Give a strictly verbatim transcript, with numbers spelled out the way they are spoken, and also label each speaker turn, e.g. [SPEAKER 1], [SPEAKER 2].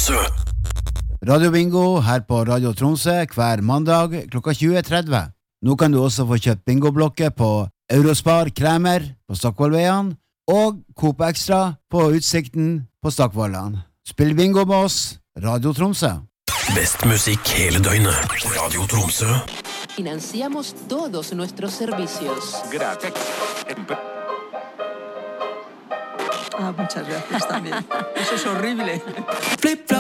[SPEAKER 1] Tromsø.
[SPEAKER 2] Radio Bingo her på Radio Tromsø hver mandag klokka tjue tretti. Nå kan du også få kjøpt bingoblokker på Eurospar Kremer på Stokkvollveien og Coop Extra på Utsikten på Stokkvollan. Spill bingo med oss, Radio Tromsø.
[SPEAKER 1] Best musikk hele døgnet. Radio Tromsø.
[SPEAKER 3] Financiamos todos nuestros servicios.
[SPEAKER 4] Gracias.
[SPEAKER 5] Ah, muchas gracias también. Eso es horrible.
[SPEAKER 6] Flip, flop.